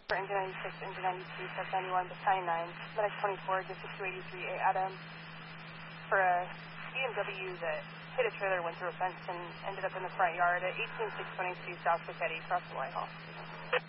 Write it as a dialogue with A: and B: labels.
A: for engine 96, engine 92, sub 91, battalion 9, medic 24, just 283A Adam, for a BMW that hit a trailer, went through a fence, and ended up in the front yard at 18622 South Coquette, across the Whitehall.